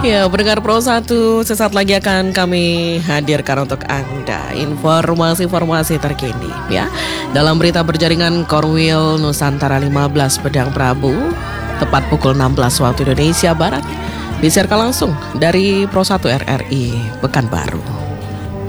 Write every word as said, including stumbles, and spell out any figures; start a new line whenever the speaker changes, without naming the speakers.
Ya, pendengar Pro satu, sesaat lagi akan kami hadirkan untuk Anda informasi-informasi terkini ya. Dalam berita berjaringan Korwil Nusantara lima belas Pedang Prabu, tepat pukul enam belas waktu Indonesia Barat, disiarkan langsung dari Pro satu R R I Pekanbaru.